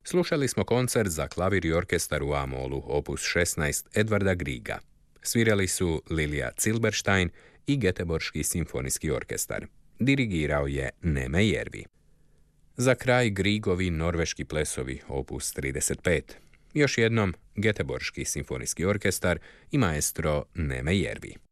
Slušali smo koncert za klavir i orkestar u A-molu, opus 16 Edvarda Griega. Svirali su Lilija Zilberstein i Göteborški simfonijski orkestar. Dirigirao je Neme Järvi. Za kraj Griegovi norveški plesovi, opus 35. Još jednom Göteborški simfonijski orkestar i maestro Neme Järvi.